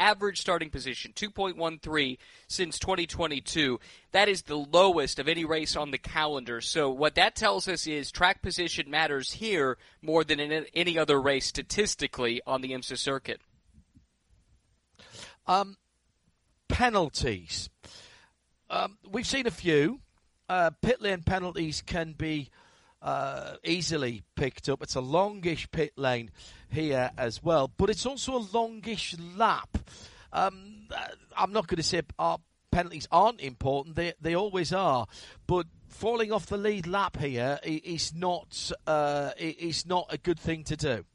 average starting position, 2.13 since 2022. That is the lowest of any race on the calendar. So what that tells us is track position matters here more than in any other race statistically on the IMSA circuit. Penalties. We've seen a few. Pit lane penalties can be easily picked up. It's a longish pit lane here as well, but it's also a longish lap. I'm not going to say our penalties aren't important. They always are, but falling off the lead lap here is not a good thing to do.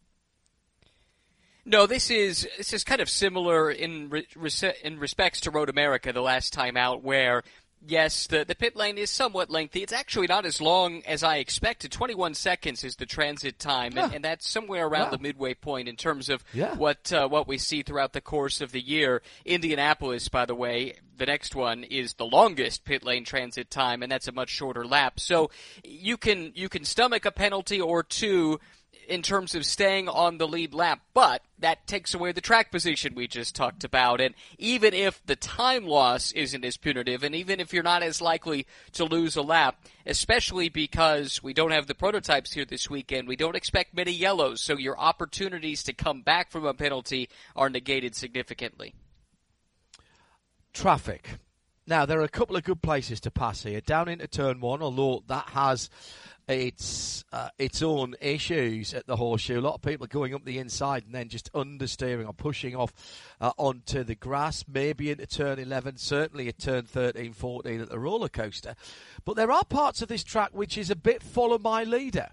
No, this is kind of similar in respects to Road America the last time out, where yes, the pit lane is somewhat lengthy. It's actually not as long as I expected. 21 seconds is the transit time, and that's somewhere around the midway point in terms of what we see throughout the course of the year. Indianapolis, by the way, the next one is the longest pit lane transit time, and that's a much shorter lap. So you can stomach a penalty or two in terms of staying on the lead lap, but that takes away the track position we just talked about. And even if the time loss isn't as punitive, and even if you're not as likely to lose a lap, especially because we don't have the prototypes here this weekend, we don't expect many yellows, so your opportunities to come back from a penalty are negated significantly. Traffic. Now, there are a couple of good places to pass here. Down into Turn 1, although that has its own issues at the Horseshoe. A lot of people going up the inside and then just understeering or pushing off onto the grass, maybe into Turn 11, certainly at Turn 13, 14 at the roller coaster. But there are parts of this track which is a bit follow my leader.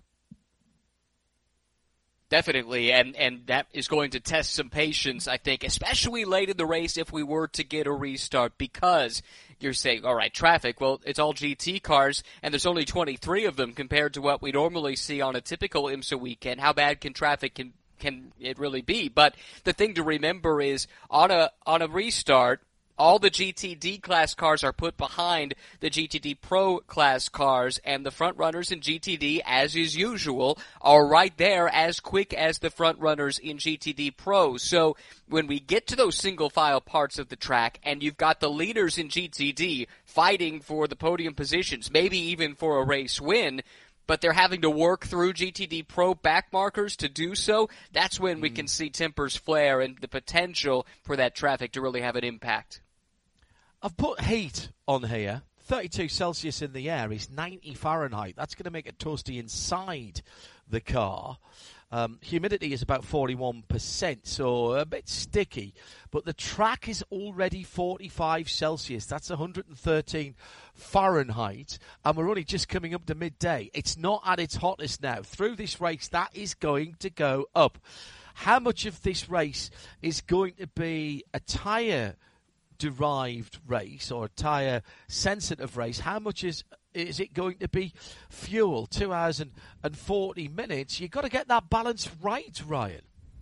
Definitely, and that is going to test some patience, I think, especially late in the race if we were to get a restart, because you're saying, all right, traffic, well, it's all GT cars, and there's only 23 of them compared to what we normally see on a typical IMSA weekend. How bad can traffic can it really be? But the thing to remember is, on a restart, all the GTD class cars are put behind the GTD Pro class cars, and the front runners in GTD, as is usual, are right there as quick as the front runners in GTD Pro. So when we get to those single file parts of the track, and you've got the leaders in GTD fighting for the podium positions, maybe even for a race win, but they're having to work through GTD Pro back markers to do so, that's when we can see tempers flare and the potential for that traffic to really have an impact. I've put heat on here. 32 Celsius in the air is 90 Fahrenheit. That's going to make it toasty inside the car. Humidity is about 41%, so a bit sticky. But the track is already 45 Celsius. That's 113 Fahrenheit. And we're only just coming up to midday. It's not at its hottest now. Through this race, that is going to go up. How much of this race is going to be a tyre derived race or a tyre sensitive race? How much is it going to be fuel? 2 hours and 40 minutes. You've got to get that balance right, Ryan.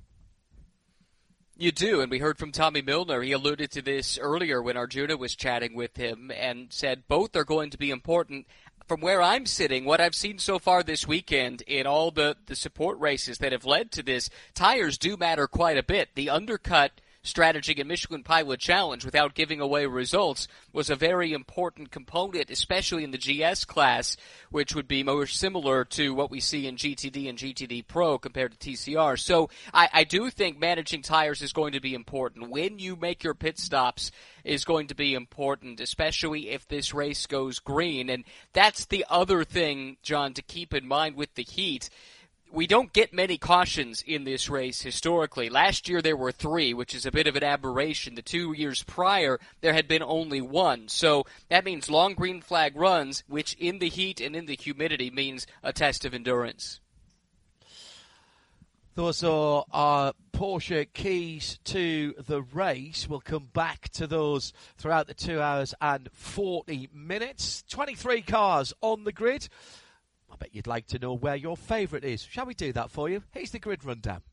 You do, and we heard from Tommy Milner. He alluded to this earlier when Arjuna was chatting with him and said both are going to be important. From where I'm sitting, what I've seen so far this weekend in all the support races that have led to this, tires do matter quite a bit. The undercut strategy in Michelin Pilot Challenge, without giving away results, was a very important component, especially in the GS class, which would be more similar to what we see in GTD and GTD Pro compared to TCR. So I do think managing tires is going to be important. When you make your pit stops is going to be important, especially if this race goes green. And that's the other thing, John, to keep in mind with the heat. We don't get many cautions in this race historically. Last year there were 3, which is a bit of an aberration. The 2 years prior, there had been only 1. So that means long green flag runs, which in the heat and in the humidity means a test of endurance. Those are our Porsche keys to the race. We'll come back to those throughout the 2 hours and 40 minutes. 23 cars on the grid. I bet you'd like to know where your favourite is. Shall we do that for you? Here's the grid rundown.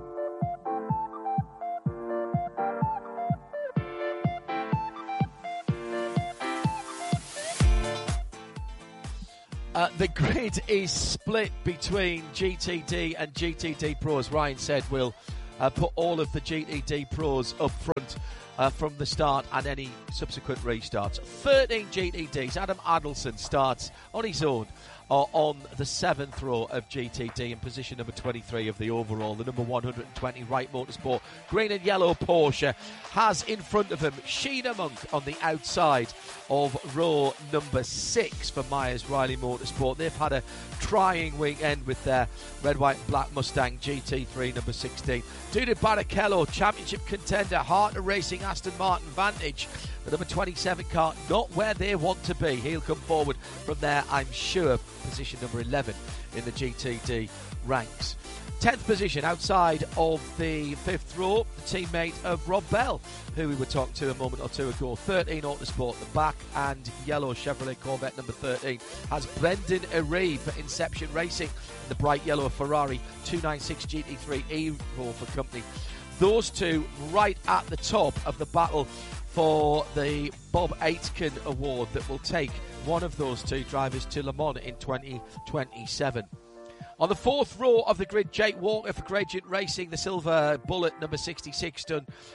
The grid is split between GTD and GTD Pro. As Ryan said, we'll put all of the GTD pros up front from the start and any subsequent restarts. 13 GTDs. Adam Adelson starts on his own on the 7th row of GTD in position number 23 of the overall. The number 120 Wright Motorsport green and yellow Porsche has in front of him Sheena Monk on the outside of row number 6 for Myers Riley Motorsport. They've had a trying weekend with their red, white and black Mustang GT3 number 16. Dudu Barrichello, championship contender, Harter Racing Aston Martin Vantage. The number 27 car, not where they want to be. He'll come forward from there, I'm sure. Position number 11 in the GTD ranks. 10th position outside of the 5th row, the teammate of Rob Bell, who we were talking to a moment or two ago. 13 Autosport, the black and yellow Chevrolet Corvette number 13 has Brendan Aree for Inception Racing, and the bright yellow Ferrari 296 GT3 Evo for company. Those two right at the top of the battle for the Bob Aitken Award that will take one of those two drivers to Le Mans in 2027. On the 4th row of the grid, Jake Walker for Gradient Racing, the silver Bullet number 66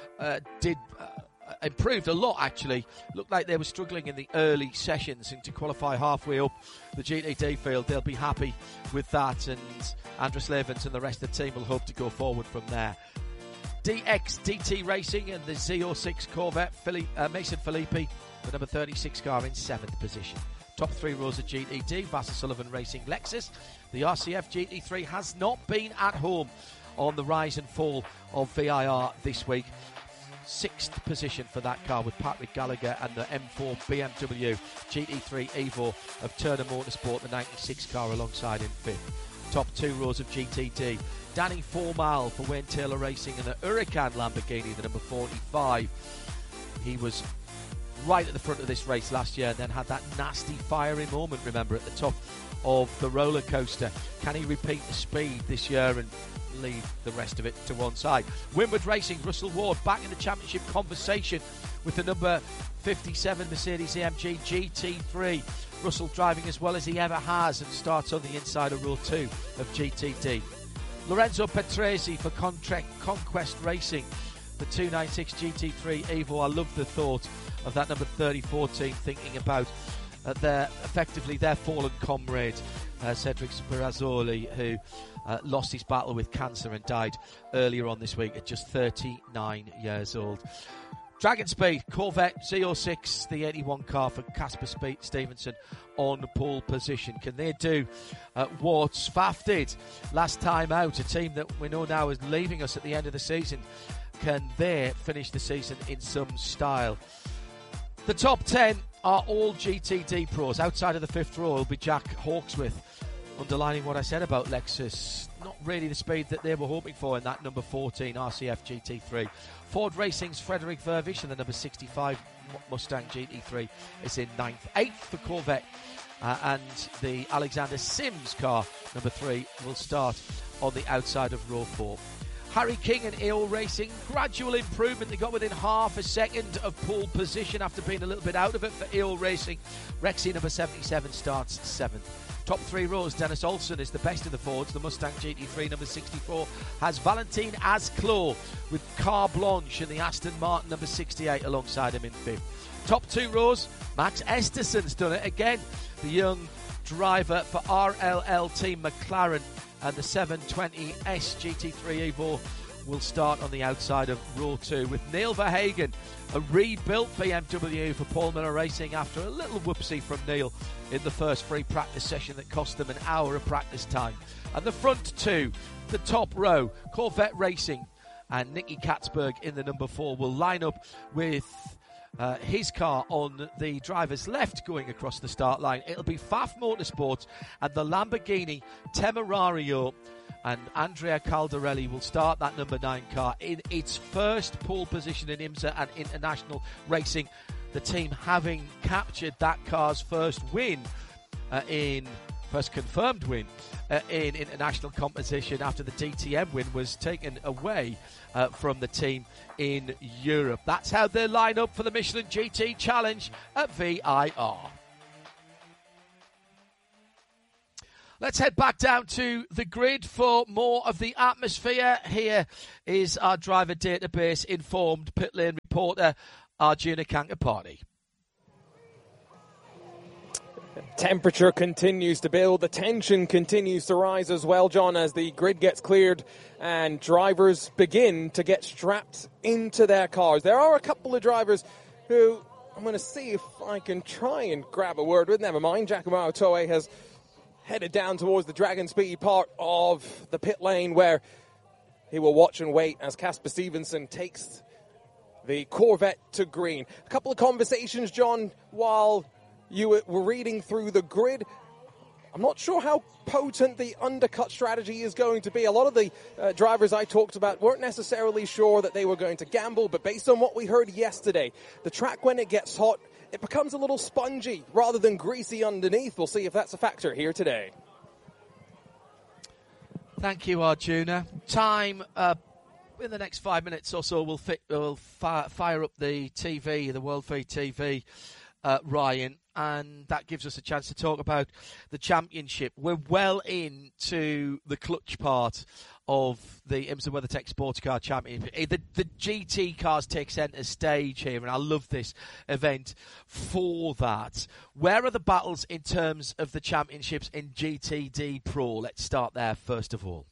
improved a lot, actually. Looked like they were struggling in the early sessions, and to qualify halfway up the GTD field, they'll be happy with that, and Andres Levens and the rest of the team will hope to go forward from there. DT Racing and the Z06 Corvette, Mason Filippi, the number 36 car in 7th position. Top 3 rows of GTD, Vassar Sullivan Racing Lexus. The RCF GT3 has not been at home on the rise and fall of VIR this week. 6th position for that car with Patrick Gallagher and the M4 BMW GT3 Evo of Turner Motorsport, the 96 car alongside in 5th. Top 2 rows of GTD. Danny Formal for Wayne Taylor Racing and the Huracan Lamborghini, the number 45. He was right at the front of this race last year and then had that nasty fiery moment, remember, at the top of the roller coaster. Can he repeat the speed this year and leave the rest of it to one side? Winward Racing, Russell Ward back in the championship conversation with the number 57 Mercedes-AMG GT3. Russell driving as well as he ever has and starts on the inside of row 2 of GTD. Lorenzo Petresi for Conquest Racing, the 296 GT3 Evo. I love the thought of that number 34 team thinking about their fallen comrade, Cedric Spirazzoli, who lost his battle with cancer and died earlier on this week at just 39 years old. Dragon Speed, Corvette Z06, the 81 car for Casper Stevenson on pole position. Can they do what Sfaff did last time out, a team that we know now is leaving us at the end of the season? Can they finish the season in some style? The top 10 are all GTD pros. Outside of the 5th row will be Jack Hawksworth, underlining what I said about Lexus. Not really the speed that they were hoping for in that number 14 RCF GT3. Ford Racing's Frederick Vervish and the number 65 Mustang GT3 is in 9th. 8th for Corvette, and the Alexander Sims car, number 3, will start on the outside of row 4. Harry King and AO Racing, gradual improvement. They got within half a second of pole position after being a little bit out of it for AO Racing. Rexy number 77 starts 7th. Top 3 rows, Dennis Olsen is the best of the Fords. The Mustang GT3 number 64 has Valentin Asclo with Car Blanche and the Aston Martin number 68 alongside him in 5th. Top 2 rows, Max Esterson's done it again. The young driver for RLL Team McLaren, and the 720S GT3 Evo will start on the outside of row 2 with Neil Verhagen, a rebuilt BMW for Paul Miller Racing after a little whoopsie from Neil in the first free practice session that cost them an hour of practice time. And the front 2, the top row, Corvette Racing and Nicky Katzberg in the number 4 will line up with his car on the driver's left going across the start line. It'll be Pfaff Motorsports and the Lamborghini Temerario, and Andrea Caldarelli will start that number 9 car in its first pole position in IMSA and international racing. The team having captured that car's first confirmed win in international competition after the DTM win was taken away from the team in Europe. That's how they line up for the Michelin GT Challenge at VIR. Let's head back down to the grid for more of the atmosphere. Here is our driver database informed pit lane reporter, Arjuna Kankapani. Temperature continues to build. The tension continues to rise as well, John, as the grid gets cleared and drivers begin to get strapped into their cars. There are a couple of drivers who I'm going to see if I can try and grab a word with. Never mind. Giacomo Toei has headed down towards the Dragon Speed part of the pit lane where he will watch and wait as Casper Stevenson takes the Corvette to green. A couple of conversations, John, while you were reading through the grid. I'm not sure how potent the undercut strategy is going to be. A lot of the drivers I talked about weren't necessarily sure that they were going to gamble, but based on what we heard yesterday, the track, when it gets hot, it becomes a little spongy rather than greasy underneath. We'll see if that's a factor here today. Thank you, Arjuna. Time in the next 5 minutes or so, we'll fire up the TV, the World Feed TV, Ryan, and that gives us a chance to talk about the championship. We're well into the clutch part of the IMSA WeatherTech Sports Car Championship. The GT cars take centre stage here, and I love this event for that. Where are the battles in terms of the championships in GTD Pro? Let's start there first of all.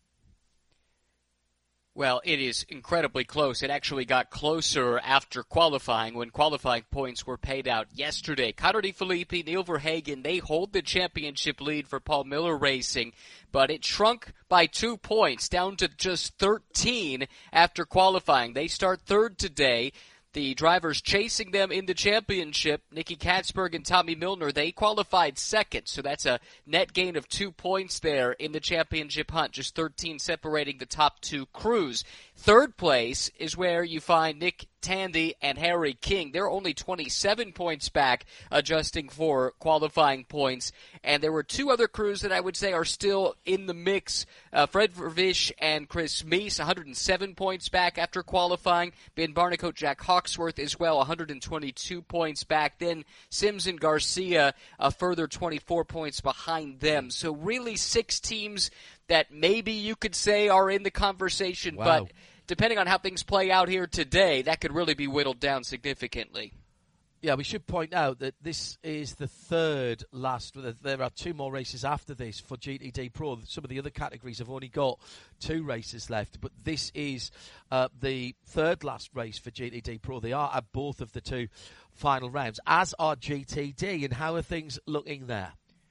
Well, it is incredibly close. It actually got closer after qualifying, when qualifying points were paid out yesterday. Connor DeFilippi, Neil Verhagen, they hold the championship lead for Paul Miller Racing, but it shrunk by 2 points, down to just 13 after qualifying. They start third today. The drivers chasing them in the championship, Nicky Katzberg and Tommy Milner, they qualified second. So that's a net gain of 2 points there in the championship hunt, just 13 separating the top two crews. Third place is where you find Nick Tandy and Harry King. They're only 27 points back, adjusting for qualifying points. And there were two other crews that I would say are still in the mix. Fred Vervish and Chris Meese, 107 points back after qualifying. Ben Barnicoat, Jack Hawksworth as well, 122 points back. Then Sims and Garcia, a further 24 points behind them. So really 6 teams that maybe you could say are in the conversation, wow. But depending on how things play out here today, that could really be whittled down significantly. Yeah, we should point out that this is the third last. There are 2 more races after this for GTD Pro. Some of the other categories have only got 2 races left, but this is the third last race for GTD Pro. They are at both of the 2 final rounds, as are GTD. And how are things looking there?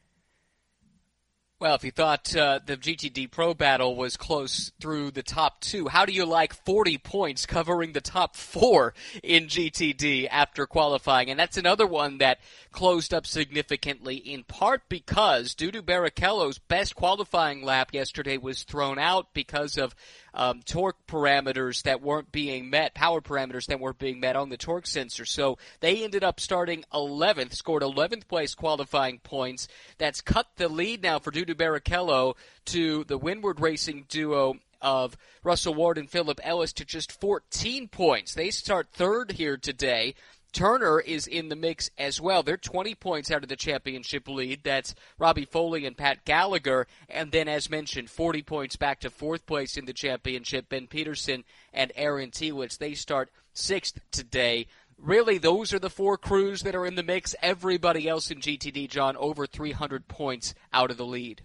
Well, if you thought the GTD Pro battle was close through the top 2, how do you like 40 points covering the top 4 in GTD after qualifying? And that's another one that closed up significantly, in part because Dudu Barrichello's best qualifying lap yesterday was thrown out because of torque parameters that weren't being met, power parameters that weren't being met on the torque sensor. So they ended up starting 11th, scored 11th place qualifying points. That's cut the lead now for Dudu Barrichello to the Windward Racing duo of Russell Ward and Philip Ellis to just 14 points. They start third here today. Turner is in the mix as well. They're 20 points out of the championship lead. That's Robbie Foley and Pat Gallagher. And then, as mentioned, 40 points back to 4th place in the championship. Ben Peterson and Aaron Tiewitz, they start 6th today. Really, those are the 4 crews that are in the mix. Everybody else in GTD, John, over 300 points out of the lead.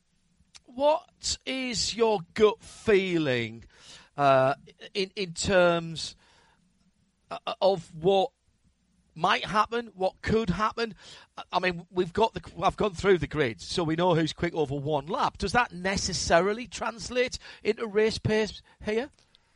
What is your gut feeling in terms of what might happen, what could happen? I mean, I've gone through the grid, so we know who's quick over 1 lap. Does that necessarily translate into race pace here?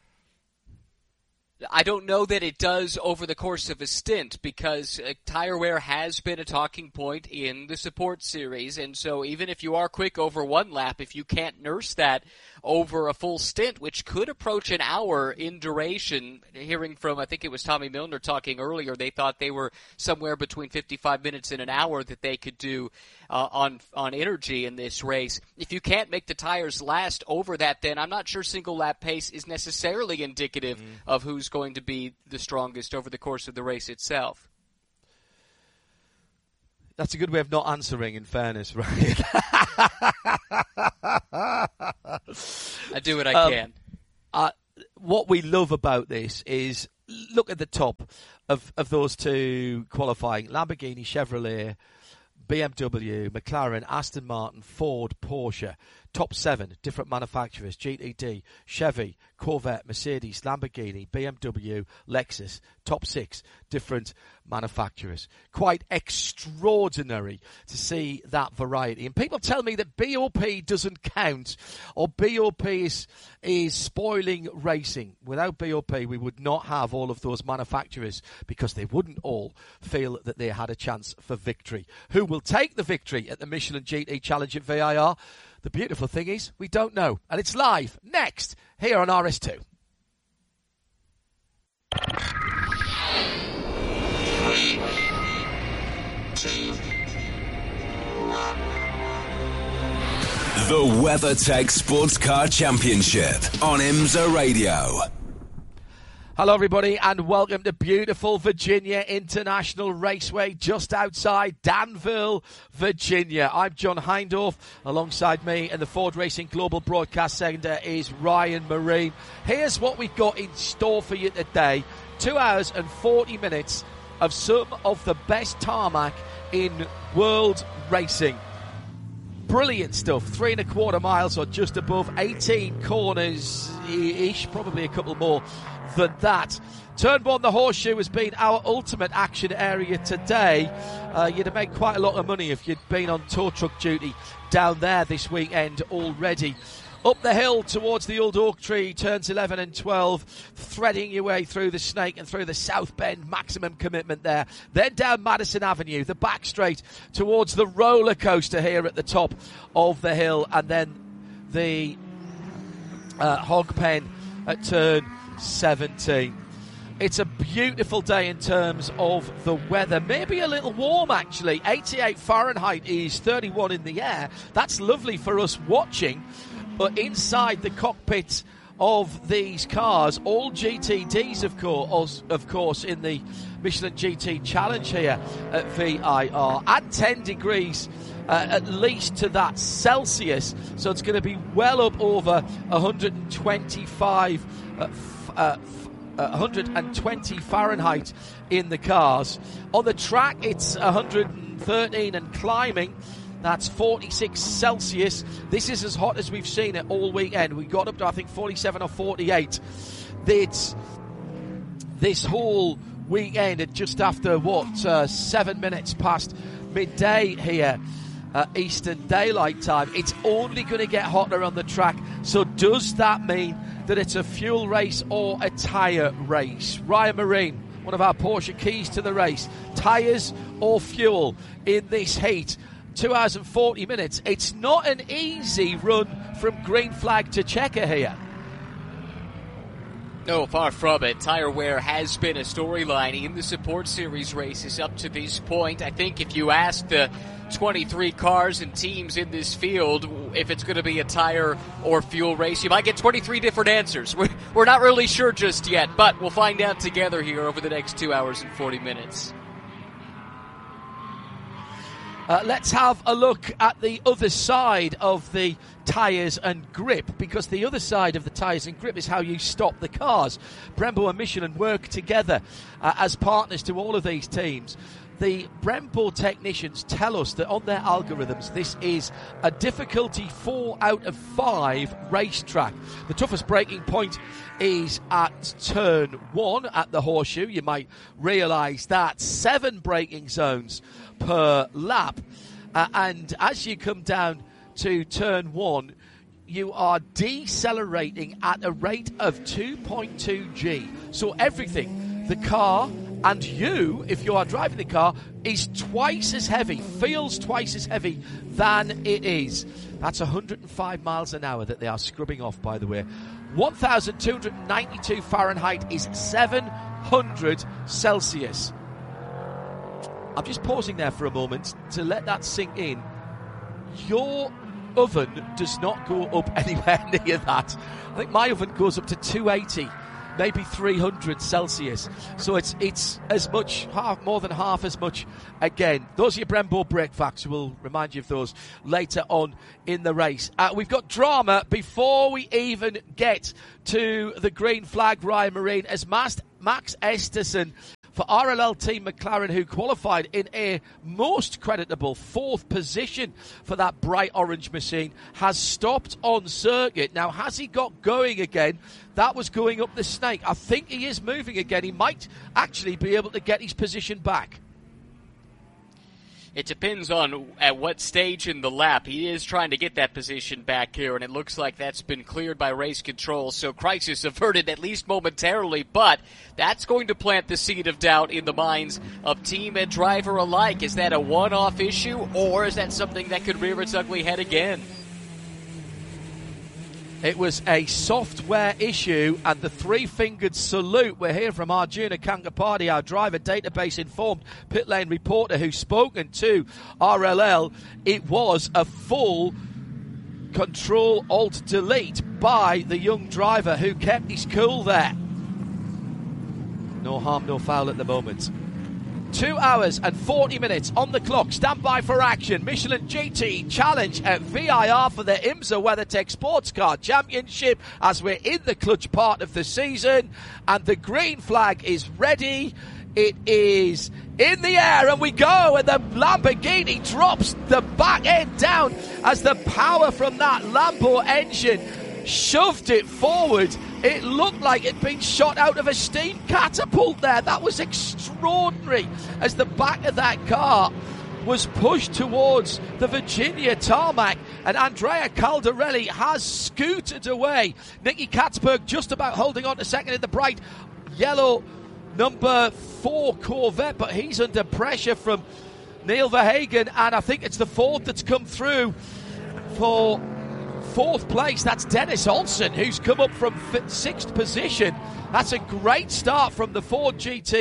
I don't know that it does over the course of a stint, because tire wear has been a talking point in the support series, and so even if you are quick over 1 lap, if you can't nurse that over a full stint, which could approach an hour in duration, hearing from, I think it was Tommy Milner talking earlier, they thought they were somewhere between 55 minutes and an hour that they could do on energy in this race. If you can't make the tires last over that, then I'm not sure single lap pace is necessarily indicative of who's going to be the strongest over the course of the race itself. That's a good way of not answering, in fairness, right? I do what I can. What we love about this is, look at the top of those two qualifying: Lamborghini, Chevrolet, BMW, McLaren, Aston Martin, Ford, Porsche. Top 7 different manufacturers: GTD, Chevy, Corvette, Mercedes, Lamborghini, BMW, Lexus. Top 6 different manufacturers. Quite extraordinary to see that variety. And people tell me that BOP doesn't count, or BOP is spoiling racing. Without BOP, we would not have all of those manufacturers, because they wouldn't all feel that they had a chance for victory. Who will take the victory at the Michelin GT Challenge at VIR? The beautiful thing is, we don't know. And it's live next here on RS2. The WeatherTech Sports Car Championship on IMSA Radio. Hello everybody, and welcome to beautiful Virginia International Raceway, just outside Danville, Virginia. I'm John Hindorf. Alongside me in the Ford Racing Global Broadcast Centre is Ryan Marine. Here's what we've got in store for you today. 2 hours and 40 minutes of some of the best tarmac in world racing. Brilliant stuff. 3.25 miles, or just above, 18 corners-ish, probably a couple more than that. Turn 1, the Horseshoe, has been our ultimate action area today. You'd have made quite a lot of money if you'd been on tow truck duty down there this weekend already. Up the hill towards the Old Oak Tree, turns 11 and 12, threading your way through the Snake and through the South Bend, maximum commitment there. Then down Madison Avenue, the back straight towards the roller coaster here at the top of the hill, and then the hog pen at turn 17. It's a beautiful day in terms of the weather. Maybe a little warm, actually. 88 Fahrenheit is 31 in the air. That's lovely for us watching. But inside the cockpit of these cars, all GTDs, of course, in the Michelin GT Challenge here at VIR, at 10 degrees at least to that Celsius. So it's going to be well up over 120 Fahrenheit in the cars. On the track, it's 113 and climbing. That's 46 Celsius. This is as hot as we've seen it all weekend. We got up to, I think, 47 or 48. This whole weekend at just after, 7 minutes past midday here at Eastern Daylight Time. It's only going to get hotter on the track. So does that mean that it's a fuel race or a tyre race? Ryan Marine, one of our Porsche keys to the race. Tyres or fuel in this heat? 2 hours and 40 minutes. It's not an easy run from green flag to checker here. No, far from it. Tire wear has been a storyline in the Support Series races up to this point. I think if you ask the 23 cars and teams in this field if it's going to be a tire or fuel race, you might get 23 different answers. We're not really sure just yet, but we'll find out together here over the next 2 hours and 40 minutes. Let's have a look at the other side of the tyres and grip, because the other side of the tyres and grip is how you stop the cars. Brembo and Michelin work together as partners to all of these teams. The Brembo technicians tell us that on their algorithms, this is a difficulty 4 out of 5 racetrack. The toughest braking point is at turn 1 at the Horseshoe. You might realise that 7 braking zones per lap. And as you come down to turn 1, you are decelerating at a rate of 2.2 G. So everything, the car and you, if you are driving the car, is twice as heavy, feels twice as heavy than it is. That's 105 miles an hour that they are scrubbing off, by the way. 1,292 Fahrenheit is 700 Celsius. I'm just pausing there for a moment to let that sink in. Your oven does not go up anywhere near that. I think my oven goes up to 280 maybe 300 Celsius. So it's as much, more than half as much again. Those are your Brembo brake facts. We'll remind you of those later on in the race. We've got drama before we even get to the green flag, Ryan Marine, as Max Esterson for RLL Team McLaren, who qualified in a most creditable 4th position for that bright orange machine, has stopped on circuit. Now, has he got going again? That was going up the snake. I think he is moving again. He might actually be able to get his position back. It depends on at what stage in the lap. He is trying to get that position back here, and it looks like that's been cleared by race control, so crisis averted at least momentarily, but that's going to plant the seed of doubt in the minds of team and driver alike. Is that a one-off issue, or is that something that could rear its ugly head again? It was a software issue, and the 3-fingered salute. We're here from Arjuna Kankapati, our driver database informed pit lane reporter who's spoken to RLL. It was a full Control-Alt-Delete by the young driver who kept his cool there. No harm, no foul at the moment. 2 hours and 40 minutes on the clock. Stand by for action. Michelin GT Challenge at VIR for the IMSA WeatherTech Sports Car Championship as we're in the clutch part of the season. And the green flag is ready. It is in the air and we go, and the Lamborghini drops the back end down as the power from that Lambo engine shoved it forward. It looked like it'd been shot out of a steam catapult there. That was extraordinary as the back of that car was pushed towards the Virginia tarmac, and Andrea Caldarelli has scooted away. Nicky Katzberg just about holding on to second in the bright yellow number 4 Corvette, but he's under pressure from Neil Verhagen, and I think it's the Ford that's come through for 4th place. That's Dennis Olsen, who's come up from 6th position. That's a great start from the Ford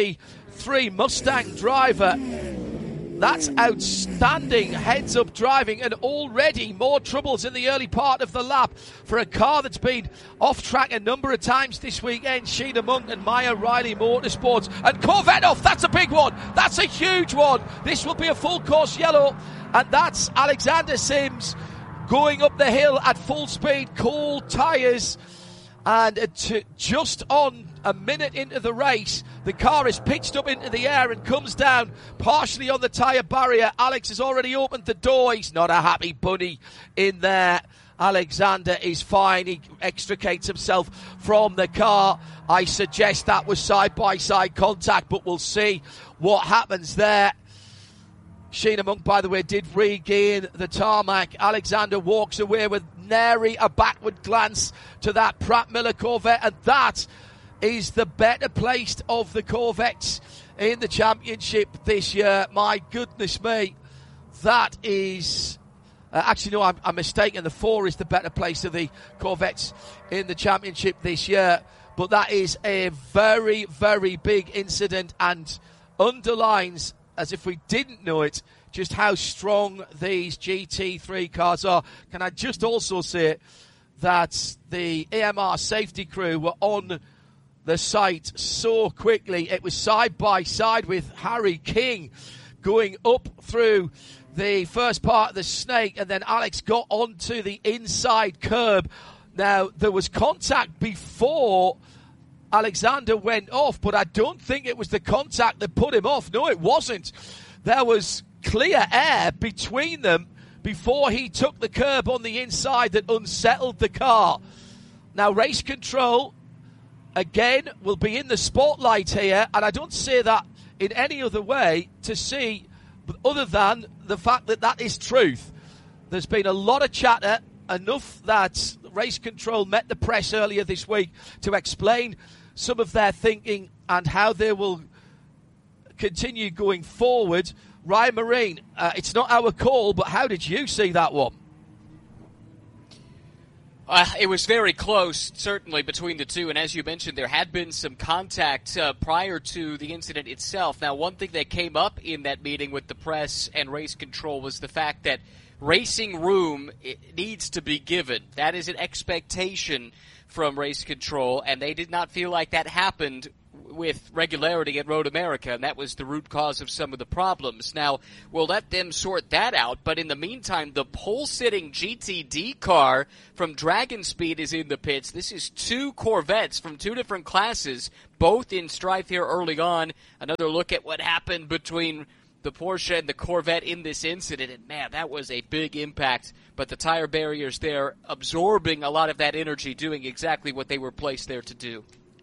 GT3 Mustang driver. That's outstanding heads-up driving, and already more troubles in the early part of the lap for a car that's been off track a number of times this weekend. Sheena Monk and Maya Riley Motorsports. And Corvette off, that's a big one. That's a huge one. This will be a full course yellow, and that's Alexander Sims going up the hill at full speed, cold tyres, and just on a minute into the race, the car is pitched up into the air and comes down partially on the tyre barrier. Alex has already opened the door. He's not a happy bunny in there. Alexander is fine. He extricates himself from the car. I suggest that was side-by-side contact, but we'll see what happens there. Sheena Monk, by the way, did regain the tarmac. Alexander walks away with nary a backward glance to that Pratt Miller Corvette, and that is the better placed of the Corvettes in the championship this year. My goodness me, that is... actually, no, I'm mistaken. The 4 is the better place of the Corvettes in the championship this year, but that is a very, very big incident and underlines, as if we didn't know it, just how strong these GT3 cars are. Can I just also say that the AMR safety crew were on the site so quickly. It was side by side with Harry King going up through the first part of the snake, and then Alex got onto the inside curb. Now, there was contact before Alexander went off, but I don't think it was the contact that put him off. No, it wasn't. There was clear air between them before he took the curb on the inside that unsettled the car. Now, race control, again, will be in the spotlight here, and I don't say that in any other way to see, other than the fact that that is truth. There's been a lot of chatter, enough that race control met the press earlier this week to explain some of their thinking and how they will continue going forward. Ryan Marine, it's not our call, but how did you see that one? It was very close, certainly, between the two, and as you mentioned, there had been some contact prior to the incident itself. Now, one thing that came up in that meeting with the press and race control was the fact that racing room needs to be given. That is an expectation from race control, and they did not feel like that happened with regularity at Road America, and that was the root cause of some of the problems. Now, we'll let them sort that out, but in the meantime, the pole-sitting GTD car from Dragon Speed is in the pits. This is 2 Corvettes from 2 different classes, both in strife here early on. Another look at what happened between the Porsche and the Corvette in this incident, and man, that was a big impact, but the tire barriers there absorbing a lot of that energy, doing exactly what they were placed there to do.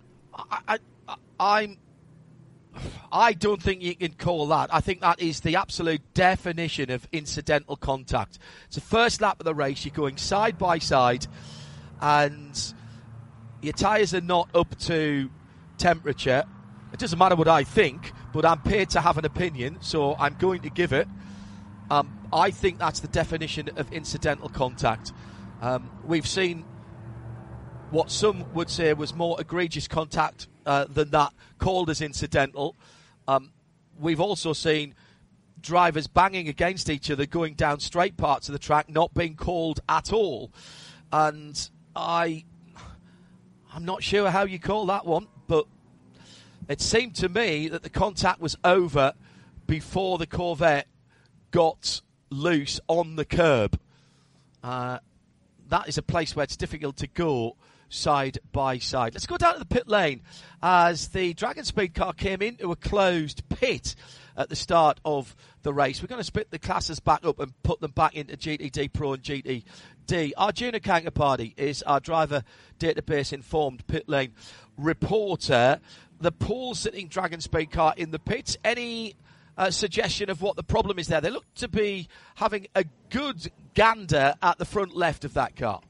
I don't think you can call that. I think that is the absolute definition of incidental contact. It's the first lap of the race. You're going side by side, and your tyres are not up to temperature. It doesn't matter what I think, but I'm paid to have an opinion, so I'm going to give it. I think that's the definition of incidental contact. We've seen what some would say was more egregious contact than that, called as incidental. We've also seen drivers banging against each other going down straight parts of the track, not being called at all. And I'm not sure how you call that one, but it seemed to me that the contact was over before the Corvette got loose on the curb. That is a place where it's difficult to go side by side. Let's go down to the pit lane as the Dragon Speed car came into a closed pit at the start of the race. We're going to split the classes back up and put them back into GTD Pro and GTD. Arjuna Kangaparty is our driver database informed pit lane reporter. The pole-sitting Dragon Speed car in the pits. Any suggestion of what the problem is there? They look to be having a good gander at the front left of that car.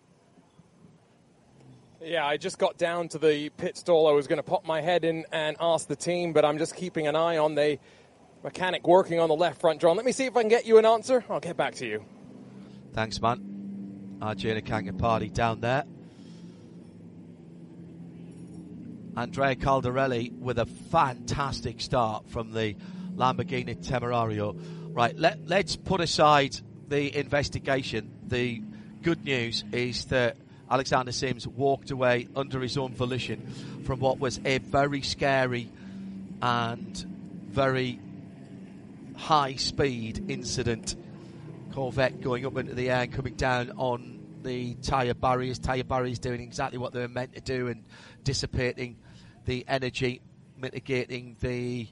Yeah, I just got down to the pit stall. I was going to pop my head in and ask the team, but I'm just keeping an eye on the mechanic working on the left front, John. Let me see if I can get you an answer. I'll get back to you. Thanks, man. Arjuna Kangaparty down there. Andrea Caldarelli with a fantastic start from the Lamborghini Temerario. Right, let's put aside the investigation. The good news is that Alexander Sims walked away under his own volition from what was a very scary and very high-speed incident. Corvette going up into the air and coming down on the tyre barriers. Tyre barriers doing exactly what they were meant to do and dissipating the energy, mitigating the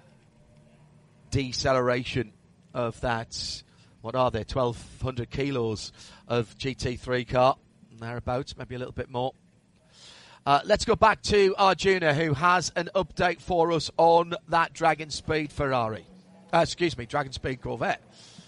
deceleration of that, what are there, 1,200 kilos of GT3 car. Thereabouts, maybe a little bit more. Let's go back to Arjuna, who has an update for us on that Dragon Speed Ferrari. Dragon Speed Corvette.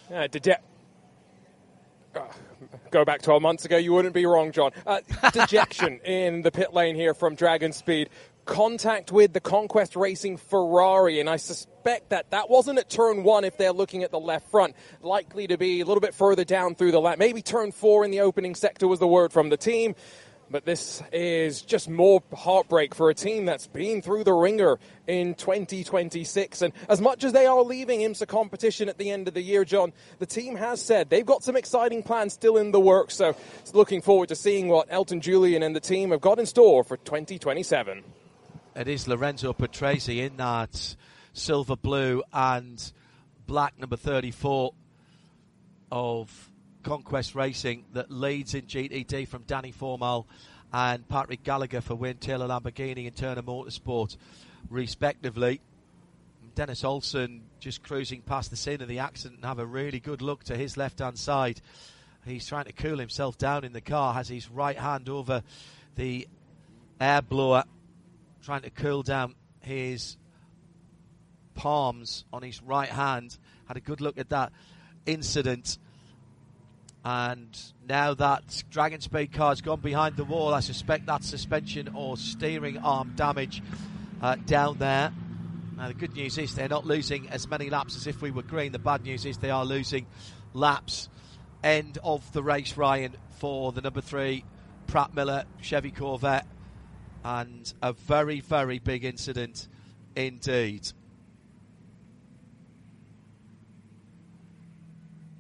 Go back 12 months ago, you wouldn't be wrong, John. Dejection in the pit lane here from Dragon Speed. Contact with the Conquest Racing Ferrari, and I suspect that wasn't at turn 1 if they're looking at the left front. Likely to be a little bit further down through the lap. Maybe turn 4 in the opening sector was the word from the team. But this is just more heartbreak for a team that's been through the ringer in 2026. And as much as they are leaving IMSA competition at the end of the year, John, the team has said they've got some exciting plans still in the works. So looking forward to seeing what Elton Julian and the team have got in store for 2027. It is Lorenzo Patrese in that silver, blue and black number 34 of Conquest Racing that leads in GTD from Danny Formal and Patrick Gallagher for Wayne Taylor Lamborghini and Turner Motorsport, respectively. Dennis Olsen just cruising past the scene of the accident and have a really good look to his left-hand side. He's trying to cool himself down in the car, has his right hand over the air blower, trying to cool down his palms on his right hand. Had a good look at that incident. And now that Dragon Speed car's gone behind the wall, I suspect that's suspension or steering arm damage down there. Now the good news is they're not losing as many laps as if we were green. The bad news is they are losing laps. End of the race, Ryan, for the number 3 Pratt Miller Chevy Corvette. And a very, very big incident indeed.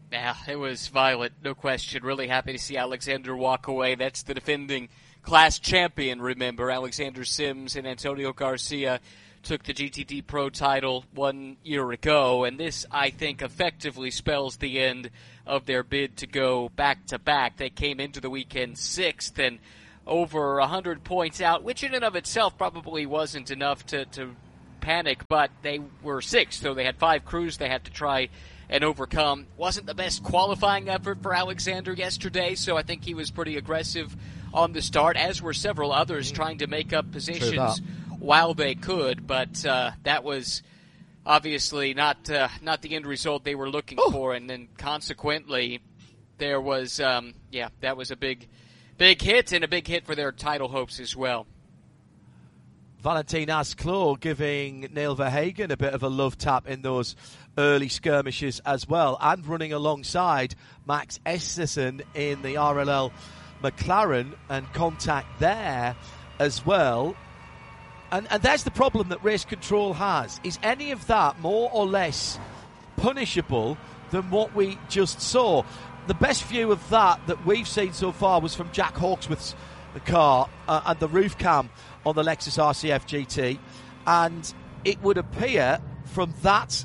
Yeah, it was violent, no question. Really happy to see Alexander walk away. That's the defending class champion, remember. Alexander Sims and Antonio Garcia took the GTD Pro title 1 year ago, and this, I think, effectively spells the end of their bid to go back-to-back. They came into the weekend 6th and over 100 points out, which in and of itself probably wasn't enough to panic, but they were 6th, so they had 5 crews they had to try and overcome. Wasn't the best qualifying effort for Alexander yesterday, so I think he was pretty aggressive on the start, as were several others trying to make up positions while they could, but that was obviously not the end result they were looking for, and then consequently there was, that was a big hit, and a big hit for their title hopes as well. Valentin Asclaux giving Neil Verhagen a bit of a love tap in those early skirmishes as well, and running alongside Max Esterson in the RLL McLaren, and contact there as well. And there's the problem that race control has. Is any of that more or less punishable than what we just saw? The best view of that we've seen so far was from Jack Hawksworth's car and the roof cam on the Lexus RCF GT, and it would appear from that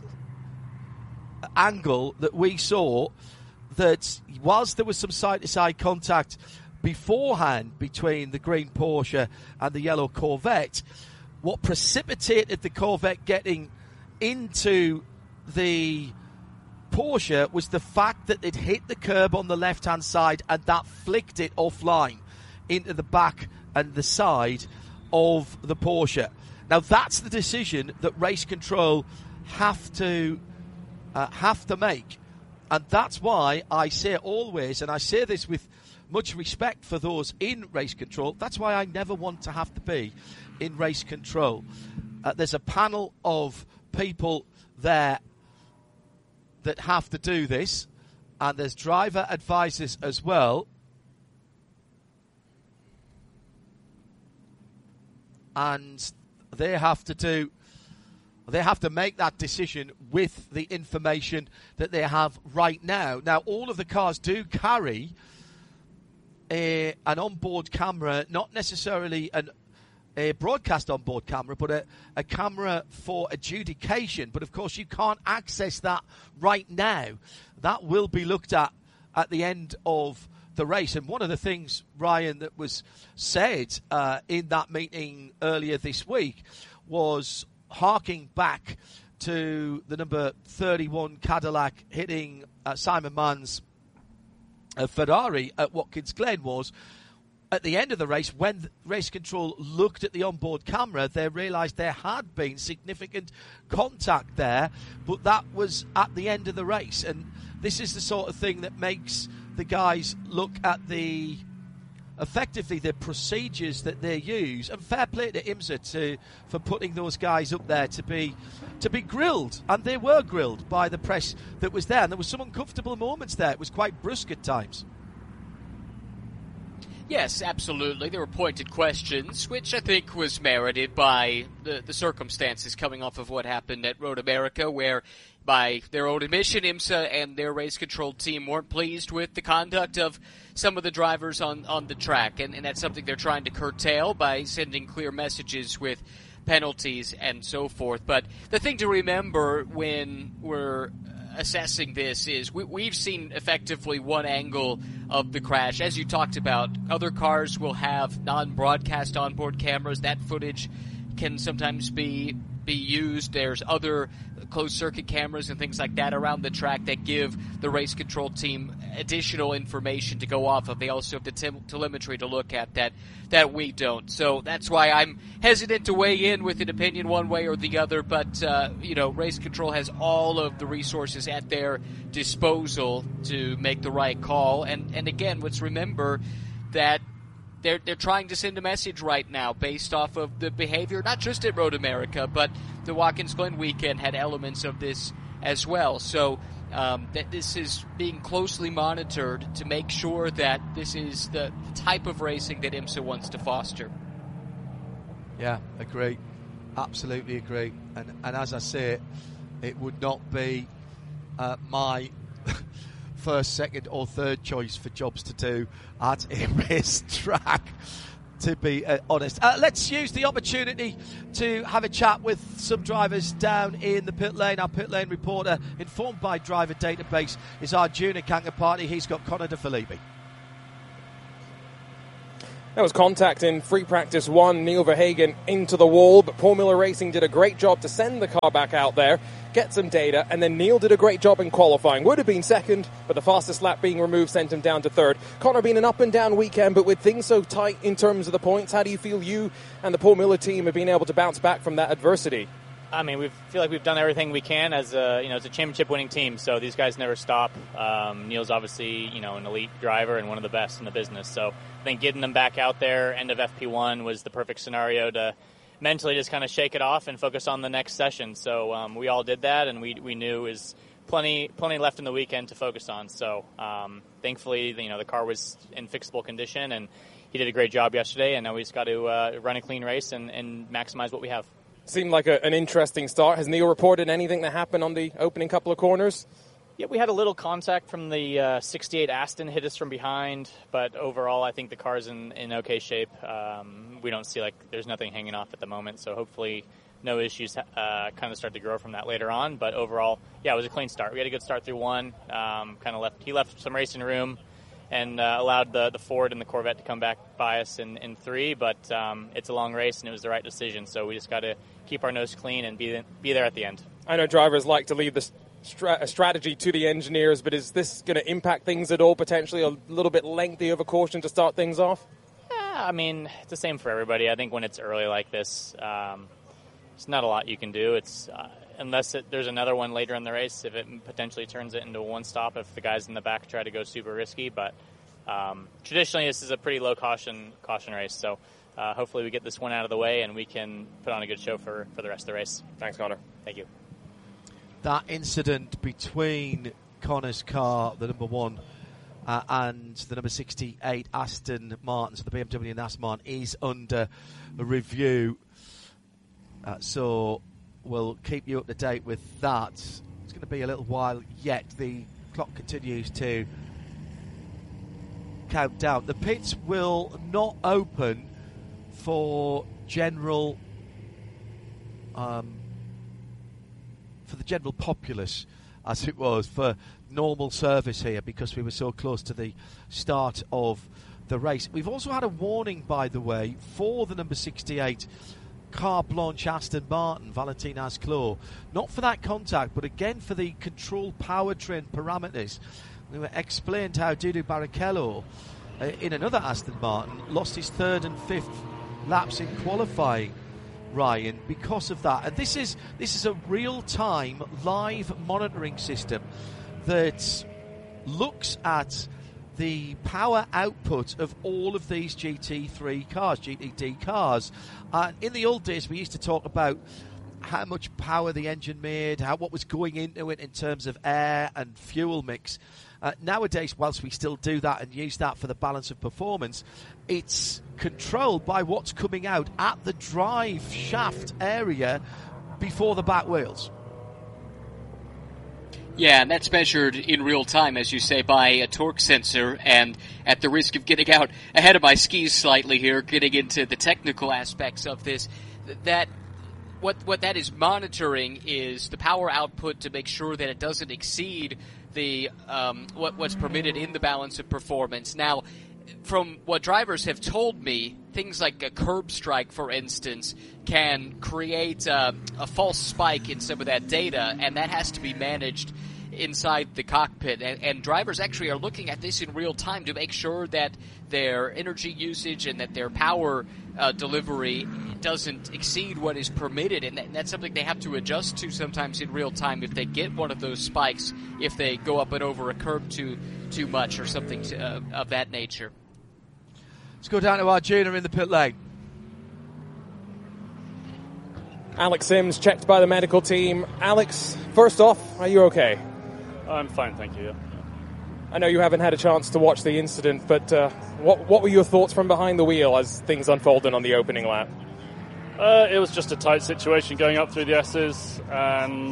angle that we saw that whilst there was some side-to-side contact beforehand between the green Porsche and the yellow Corvette, what precipitated the Corvette getting into the Porsche was the fact that it hit the curb on the left-hand side, and that flicked it offline into the back and the side of the Porsche. Now that's the decision that race control have to make, and that's why I say always, and I say this with much respect for those in race control, that's why I never want to have to be in race control. There's a panel of people there that have to do this, and there's driver advisors as well. And they have to make that decision with the information that they have right now. Now, all of the cars do carry an onboard camera, not necessarily a broadcast onboard camera, but a camera for adjudication. But of course, you can't access that right now. That will be looked at the end of the race. And one of the things, Ryan, that was said in that meeting earlier this week was harking back to the number 31 Cadillac hitting Simon Mann's Ferrari at Watkins Glen, was at the end of the race, when race control looked at the onboard camera, they realised there had been significant contact there, but that was at the end of the race. And this is the sort of thing that makes the guys look at effectively the procedures that they use, and fair play to IMSA for putting those guys up there to be grilled, and they were grilled by the press that was there, and there was some uncomfortable moments there. It was quite brusque at times. Yes, absolutely. There were pointed questions, which I think was merited by the circumstances coming off of what happened at Road America, where, by their own admission, IMSA and their race control team weren't pleased with the conduct of some of the drivers on the track, and that's something they're trying to curtail by sending clear messages with penalties and so forth. But the thing to remember when we're assessing this is we've seen effectively one angle of the crash. As you talked about, other cars will have non-broadcast onboard cameras. That footage can sometimes be used. There's other closed-circuit cameras and things like that around the track that give the race control team additional information to go off of. They also have the telemetry to look at that we don't. So that's why I'm hesitant to weigh in with an opinion one way or the other. But, race control has all of the resources at their disposal to make the right call. And again, let's remember that they're trying to send a message right now based off of the behavior, not just at Road America, but the Watkins Glen weekend had elements of this as well. So that this is being closely monitored to make sure that this is the type of racing that IMSA wants to foster. Yeah, agree. Absolutely agree. And as I say, it would not be my first, second or third choice for jobs to do at a race track, to be honest. Let's use the opportunity to have a chat with some drivers down in the pit lane. Our pit lane reporter, informed by Driver Database, is Arjuna Kangaparty. He's got Connor De Phillippi. That was contact in free practice 1, Neil Verhagen into the wall, but Paul Miller Racing did a great job to send the car back out there, get some data, and then Neil did a great job in qualifying. Would have been second, but the fastest lap being removed sent him down to third. Connor, been an up and down weekend, but with things so tight in terms of the points, how do you feel you and the Paul Miller team have been able to bounce back from that adversity? I mean, we feel like we've done everything we can as a championship-winning team. So these guys never stop. Neil's obviously an elite driver and one of the best in the business. So I think getting them back out there, end of FP1, was the perfect scenario to mentally just kind of shake it off and focus on the next session. So we all did that, and we knew is plenty left in the weekend to focus on. So thankfully, the car was in fixable condition, and he did a great job yesterday. And now we just got to run a clean race and maximize what we have. Seemed like an interesting start. Has Neil reported anything that happened on the opening couple of corners? Yeah, we had a little contact from the 68 Aston, hit us from behind, but overall I think the car's in okay shape. We don't see there's nothing hanging off at the moment, so hopefully no issues kind of start to grow from that later on. But overall, yeah, it was a clean start. We had a good start through 1. He left some racing room and allowed the Ford and the Corvette to come back by us in 3, but it's a long race and it was the right decision, so we just got to keep our nose clean and be there at the end. I know drivers like to leave the strategy to the engineers, but is this going to impact things at all, potentially a little bit lengthy of a caution to start things off? Yeah, I mean, it's the same for everybody. I think when it's early like this, there's not a lot you can do. It's unless there's another one later in the race, if it potentially turns it into a one-stop if the guys in the back try to go super risky. But traditionally, this is a pretty low caution race, so hopefully we get this one out of the way and we can put on a good show for the rest of the race. Thanks, Connor. Thank you. That incident between Connor's car, the number 1, and the number 68 Aston Martin, so the BMW and Aston Martin, is under review. So we'll keep you up to date with that. It's going to be a little while yet. The clock continues to count down. The pits will not open for general for the general populace, as it was for normal service here, because we were so close to the start of the race. We've also had a warning, by the way, for the number 68 Car Blanche Aston Martin, Valentin Asclot, not for that contact, but again for the control powertrain parameters. We were explained how Dudu Barrichello, in another Aston Martin, lost his 3rd and 5th laps in qualifying, Ryan, because of that. And this is a real-time live monitoring system that looks at the power output of all of these GT3 cars, GTD cars. In the old days, we used to talk about how much power the engine made, what was going into it in terms of air and fuel mix. Nowadays, whilst we still do that and use that for the balance of performance, it's controlled by what's coming out at the drive shaft area before the back wheels. Yeah, and that's measured in real time, as you say, by a torque sensor. And at the risk of getting out ahead of my skis slightly here, getting into the technical aspects of this, that what that is monitoring is the power output to make sure that it doesn't exceed the what's permitted in the balance of performance. Now, from what drivers have told me, things like a curb strike, for instance, can create a false spike in some of that data, and that has to be managed inside the cockpit. And drivers actually are looking at this in real time to make sure that their energy usage and that their power delivery doesn't exceed what is permitted, and that's something they have to adjust to sometimes in real time if they get one of those spikes, if they go up and over a curb too much or something of that nature. Let's go down to Arjuna in the pit lane. Alex Sims checked by the medical team. Alex, first off, are you okay? I'm fine, thank you. Yeah. I know you haven't had a chance to watch the incident, but what were your thoughts from behind the wheel as things unfolded on the opening lap? It was just a tight situation going up through the S's, and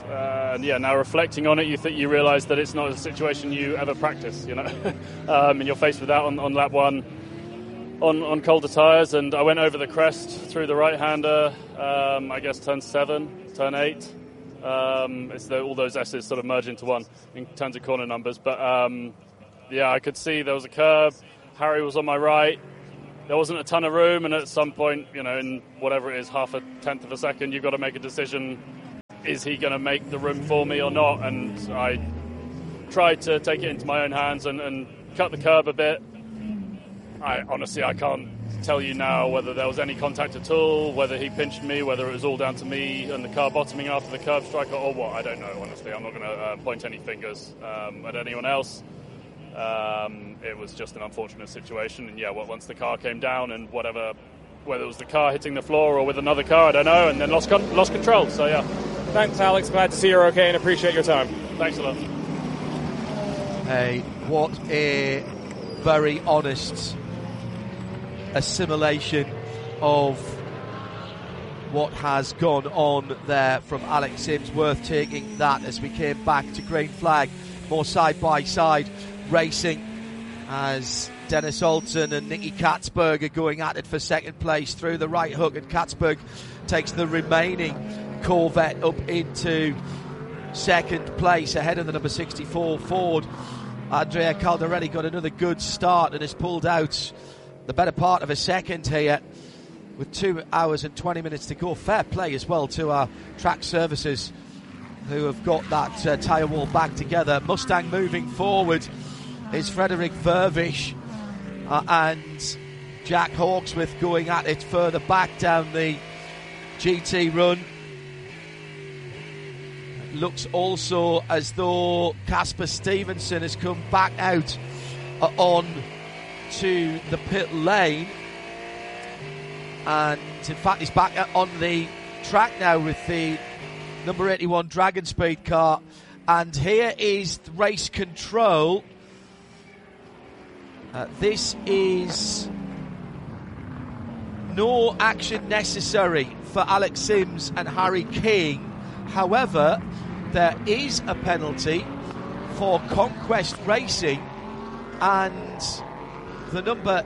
And now reflecting on it, you realise that it's not a situation you ever practice, and you're faced with that on lap 1 on colder tyres. And I went over the crest through the right-hander, I guess turn 7, turn 8. It's all those S's sort of merge into one in terms of corner numbers. But I could see there was a curb. Harry was on my right. There wasn't a ton of room, and at some point, in whatever it is, half a tenth of a second, you've got to make a decision. Is he going to make the room for me or not? And I tried to take it into my own hands and cut the curb a bit. I can't tell you now whether there was any contact at all, whether he pinched me, whether it was all down to me and the car bottoming after the curb strike or what. I don't know, honestly. I'm not going to point any fingers at anyone else. It was just an unfortunate situation, and once the car came down and whether it was the car hitting the floor or with another car, I don't know, and then lost control. So Thanks, Alex. Glad to see you're okay and appreciate your time. Thanks a lot. Hey, what a very honest assimilation of what has gone on there from Alex Sims. Worth taking that as we came back to green flag, more side-by-side racing as Dennis Alton and Nicky Katzberg are going at it for second place through the right hook, and Katzberg takes the remaining Corvette up into second place ahead of the number 64 Ford. Andrea Caldarelli got another good start and has pulled out the better part of a second here with 2 hours and 20 minutes to go. Fair play as well to our track services who have got that tyre wall back together. Mustang moving forward is Frederick Vervish and Jack Hawksworth going at it further back down the GT run. It looks also as though Casper Stevenson has come back out on to the pit lane, and in fact he's back on the track now with the number 81 Dragon Speed car. And here is race control. This is no action necessary for Alex Sims and Harry King. However, there is a penalty for Conquest Racing and the number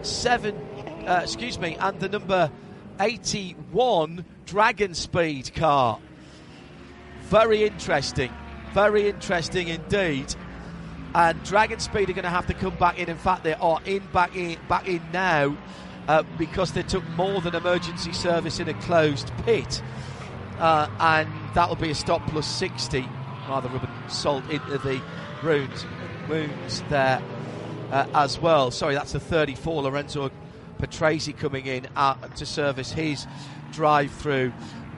81 Dragon Speed car. Very interesting indeed. And Dragon Speed are going to have to come back in. In fact, they are back in now because they took more than emergency service in a closed pit. And that'll be a stop plus 60. Rather rubbing salt into the wounds there as well. Sorry, that's the 34. Lorenzo Patrese coming in to service his drive-through.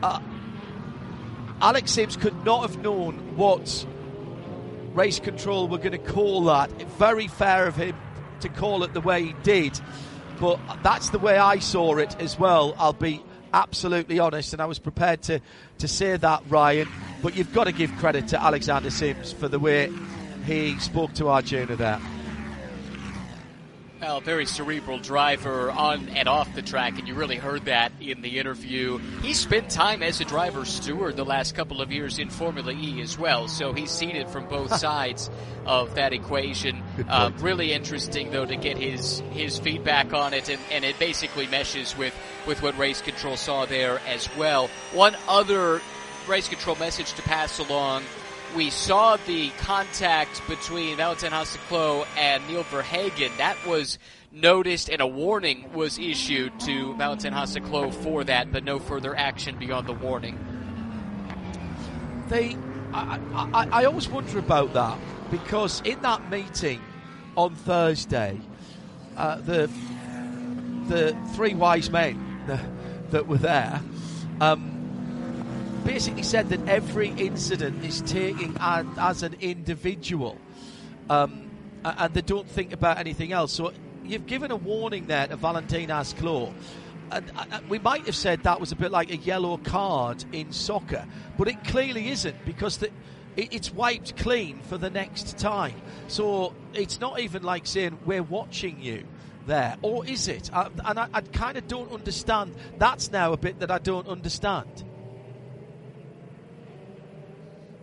Alex Sims could not have known what race control were going to call that. Very fair of him to call it the way he did, but that's the way I saw it as well. I'll be absolutely honest, and I was prepared to say that, Ryan, but you've got to give credit to Alexander Sims for the way he spoke to Arjuna there. Well, very cerebral driver on and off the track, and you really heard that in the interview. He spent time as a driver steward the last couple of years in Formula E as well, so he's seen it from both sides of that equation. Really interesting, though, to get his feedback on it, and it basically meshes with what Race Control saw there as well. One other Race Control message to pass along. We saw the contact between Valentin Haseklo and Neil Verhagen. That was noticed, and a warning was issued to Valentin Haseklo for that, but no further action beyond the warning. I always wonder about that, because in that meeting on Thursday, the three wise men that were there basically said that every incident is taken as an individual, and they don't think about anything else. So you've given a warning there to Valentin Haseklo, and we might have said that was a bit like a yellow card in soccer, but it clearly isn't, because it's wiped clean for the next time. So it's not even like saying we're watching you there, or is it? And I kind of don't understand. That's now a bit that I don't understand.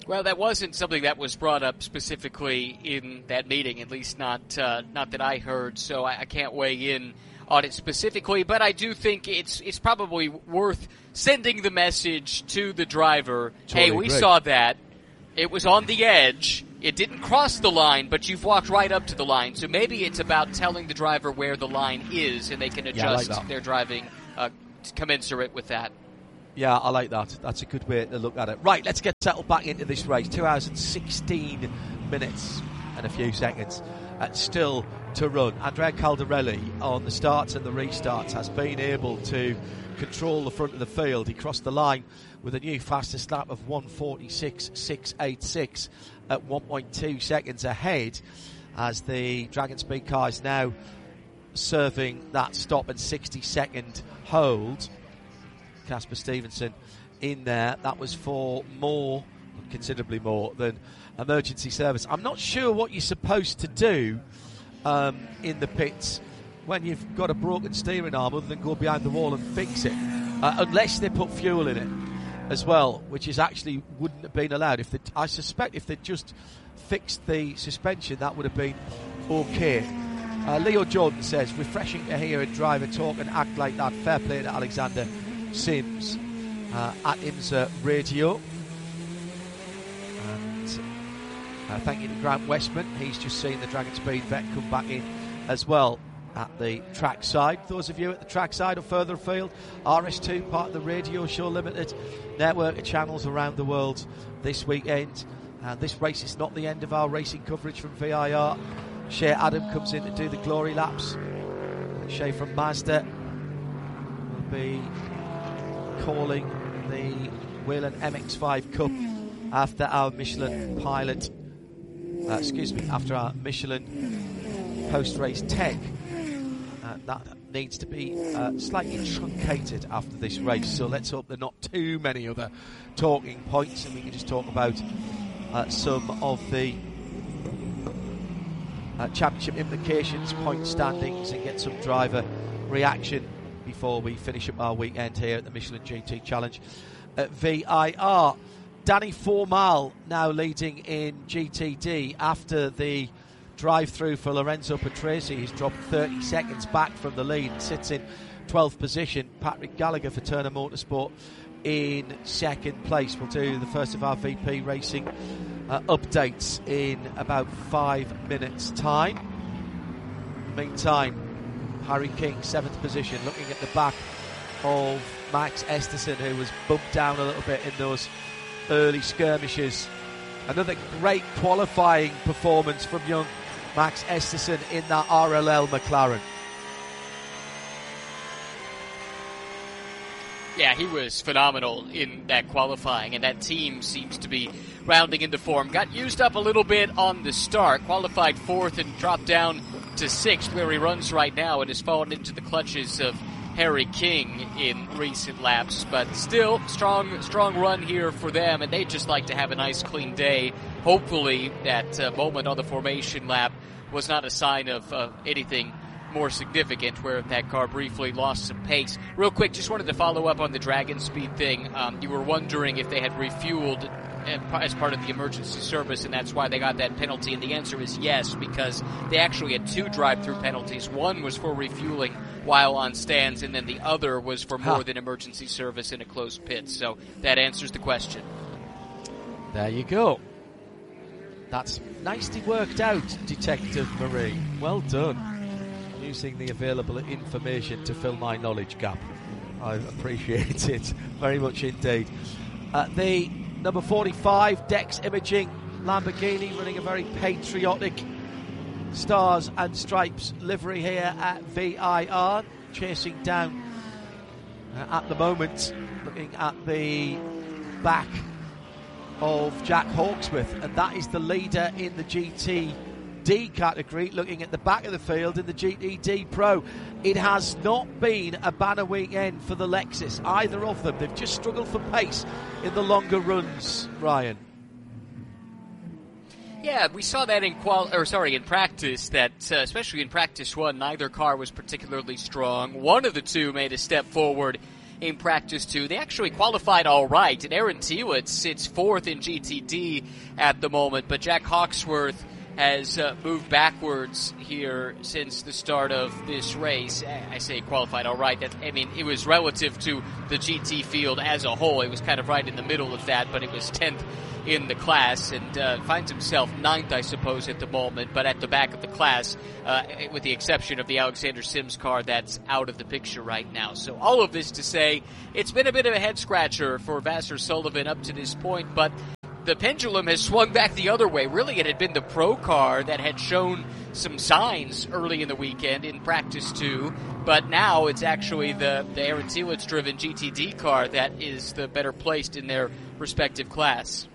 Well, that wasn't something that was brought up specifically in that meeting, at least not that I heard, so I can't weigh in on it specifically, but I do think it's probably worth sending the message to the driver, hey, we saw that. It was on the edge. It didn't cross the line, but you've walked right up to the line. So maybe it's about telling the driver where the line is, and they can adjust their driving commensurate with that. Yeah, I like that. That's a good way to look at it. Right, let's get settled back into this race. 2 hours and 16 minutes and a few seconds. Still to run. Andrea Caldarelli on the starts and the restarts has been able to control the front of the field. He crossed the line with a new fastest lap of 1:46.686 at 1.2 seconds ahead, as the Dragon Speed car is now serving that stop and 60-second hold. Casper Stevenson in there. That was for considerably more than emergency service. I'm not sure what you're supposed to do in the pits when you've got a broken steering arm other than go behind the wall and fix it, unless they put fuel in it as well, which is actually wouldn't have been allowed. I suspect if they just fixed the suspension, that would have been okay. Leo Jordan says, refreshing to hear a driver talk and act like that. Fair play to Alexander Sims at IMSA Radio. And thank you to Grant Westman. He's just seen the Dragon Speed vet come back in as well at the track side. Those of you at the track side or further afield, RS2, part of the Radio Show Limited network of channels around the world this weekend. And this race is not the end of our racing coverage from VIR. Shea Adam comes in to do the glory laps. Shea from Mazda will be calling the Whelen MX-5 Cup after our Michelin pilot, after our Michelin post-race tech. That needs to be slightly truncated after this race, so let's hope there are not too many other talking points and we can just talk about some of the championship implications, point standings, and get some driver reaction before we finish up our weekend here at the Michelin GT Challenge at VIR. Danny Formal now leading in GTD after the drive-through for Lorenzo Patrese. He's dropped 30 seconds back from the lead and sits in 12th position. Patrick Gallagher for Turner Motorsport in second place. We'll do the first of our VP Racing updates in about 5 minutes' time. Meantime, Harry King, 7th position, looking at the back of Max Esterson, who was bumped down a little bit in those early skirmishes. Another great qualifying performance from young Max Esterson in that RLL McLaren. Yeah, he was phenomenal in that qualifying, and that team seems to be rounding into form. Got used up a little bit on the start, qualified 4th and dropped down to 6th, where he runs right now, and has fallen into the clutches of Harry King in recent laps. But still, strong run here for them, and they'd just like to have a nice clean day. Hopefully that moment on the formation lap was not a sign of anything more significant, where that car briefly lost some pace. Real quick, just wanted to follow up on the Dragon Speed thing. You were wondering if they had refueled as part of the emergency service, and that's why they got that penalty, and the answer is yes, because they actually had 2 drive-through penalties. One was for refueling while on stands, and then the other was for more than emergency service in a closed pit. So that answers the question. There you go. That's nicely worked out, Detective Marie. Well done. Using the available information to fill my knowledge gap. I appreciate it very much indeed. The number 45 Dex Imaging Lamborghini running a very patriotic Stars and Stripes livery here at VIR, chasing down at the moment, looking at the back of Jack Hawksworth, and that is the leader in the GTD category. Looking at the back of the field in the GTD Pro, it has not been a banner weekend for the Lexus, either of them. They've just struggled for pace in the longer runs, Ryan. Yeah, we saw that in practice, that especially in practice 1, neither car was particularly strong. One of the two made a step forward in practice 2. They actually qualified all right, and Aaron Tewitz sits 4th in GTD at the moment, but Jack Hawksworth has moved backwards here since the start of this race. I say qualified all right. It was relative to the GT field as a whole. It was kind of right in the middle of that, but it was 10th in the class and finds himself 9th, I suppose, at the moment, but at the back of the class, with the exception of the Alexander Sims car that's out of the picture right now. So all of this to say, it's been a bit of a head-scratcher for Vasser Sullivan up to this point, but the pendulum has swung back the other way. Really, it had been the Pro car that had shown some signs early in the weekend in practice 2, but now it's actually the Aaron Tewitz-driven GTD car that is the better placed in their respective class.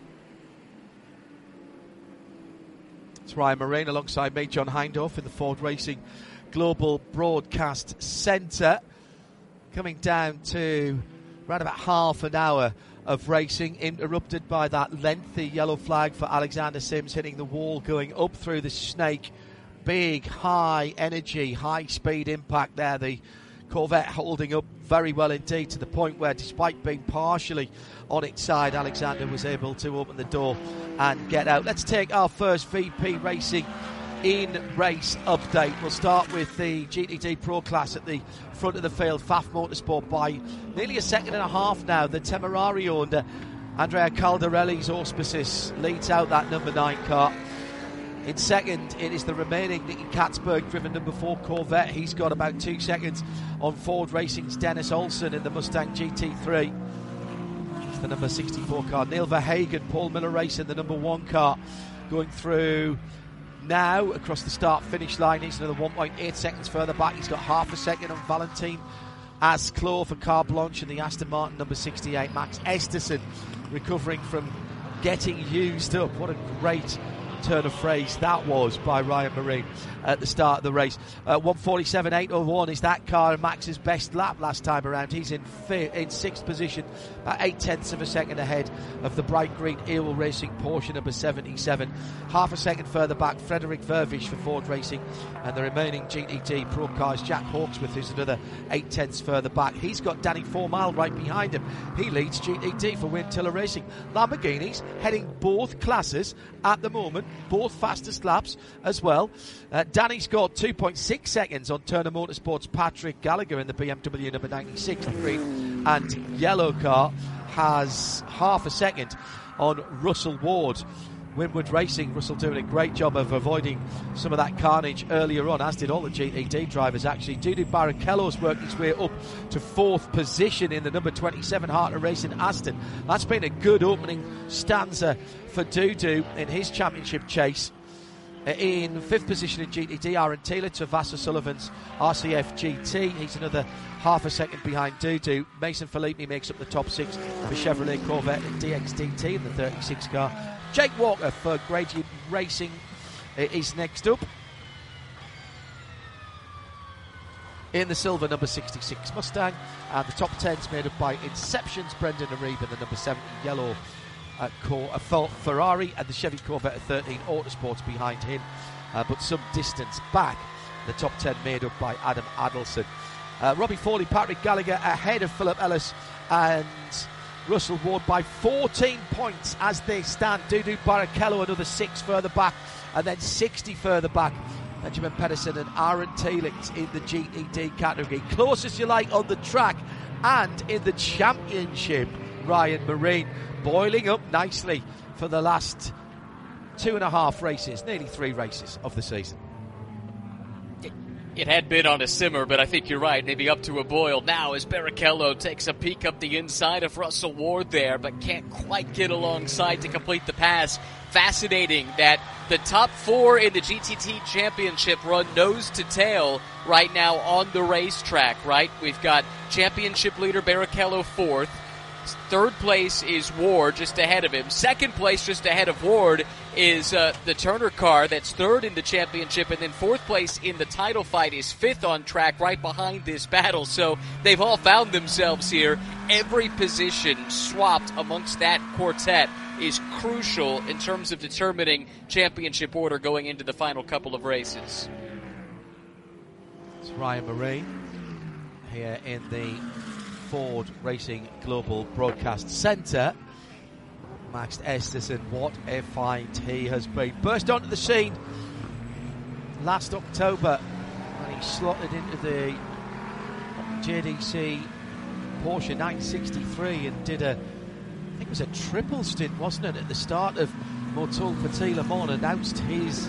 It's Ryan Moraine alongside me, John Hindhaugh, in the Ford Racing Global Broadcast Centre. Coming down to around about half an hour of racing, interrupted by that lengthy yellow flag for Alexander Sims hitting the wall, going up through the snake. Big, high energy, high speed impact there. The Corvette holding up very well indeed, to the point where, despite being partially on its side, Alexander was able to open the door and get out. Let's take our first VP Racing in-race update. We'll start with the GTD Pro class at the front of the field. Pfaff Motorsport by nearly a second and a half now. The Temerario under Andrea Caldarelli's auspices leads out that number 9 car. In second, it is the remaining Nicky Katzberg-driven number 4 Corvette. He's got about 2 seconds on Ford Racing's Dennis Olsen in the Mustang GT3. It's the number 64 car. Neil Verhagen, Paul Miller racing the number 1 car, going through now across the start-finish line. He's another 1.8 seconds further back. He's got half a second on Valentin Asclot for Car Blanche and the Aston Martin number 68. Max Esterson recovering from getting used up. What a great turn of phrase that was by Ryan Moraine at the start of the race. 1:47.801 is that car, and Max's best lap last time around. He's in 6th position, about 0.8 of a second ahead of the bright green Ewell Racing Porsche number 77. Half a second further back, Frederick Vervisch for Ford Racing, and the remaining GTD Pro cars, Jack Hawksworth, who's another 0.8 further back. He's got Danny Formal right behind him. He leads GTD for Wintiller Racing. Lamborghinis heading both classes at the moment, both fastest laps as well. Danny's got 2.6 seconds on Turner Motorsport's Patrick Gallagher in the BMW number 96. The green and yellow car has half a second on Russell Ward. Winwood Racing, Russell doing a great job of avoiding some of that carnage earlier on, as did all the GTD drivers actually. Dudu Barrichello's worked his way up to 4th position in the number 27 Heart of Racing Aston. That's been a good opening stanza for Dudu in his championship chase. In 5th position in GTD, Aaron Taylor to Vasser Sullivan's RCF GT. He's another half a second behind Dudu. Mason Filippi makes up the top 6 for Chevrolet Corvette and DXDT in the 36 car. Jake Walker for Gradient Racing is next up in the silver number 66 Mustang, and the top 10's made up by Inception's Brendan Ariba in the number 70 yellow Ferrari, and the Chevy Corvette at 13 Autosports behind him, but some distance back. The top 10 made up by Adam Adelson. Robbie Foley, Patrick Gallagher ahead of Philip Ellis and Russell Ward by 14 points as they stand. Dudu Barrichello another 6 further back, and then 60 further back, Benjamin Pedersen and Aaron Telix in the GTD category. Closest you like on the track and in the championship. Ryan Moraine boiling up nicely for the last 2.5 races, nearly 3 races of the season. It had been on a simmer, but I think you're right, maybe up to a boil now as Barrichello takes a peek up the inside of Russell Ward there, but can't quite get alongside to complete the pass. Fascinating that the top 4 in the GTT Championship run nose to tail right now on the racetrack, right? We've got championship leader Barrichello 4th. 3rd place is Ward, just ahead of him. 2nd place, just ahead of Ward, is the Turner car that's 3rd in the championship. And then 4th place in the title fight is 5th on track, right behind this battle. So they've all found themselves here. Every position swapped amongst that quartet is crucial in terms of determining championship order going into the final couple of races. It's Ryan Moraine here in the Ford Racing Global Broadcast Centre. Max Esterson, what a find he has been. Burst onto the scene last October when he slotted into the JDC Porsche 963 and did I think it was a triple stint, wasn't it, at the start of Motul Petit Le Mans, announced his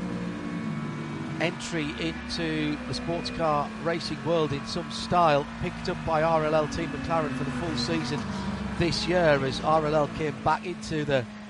entry into the sports car racing world in some style, picked up by RLL Team McLaren for the full season this year as RLL came back into the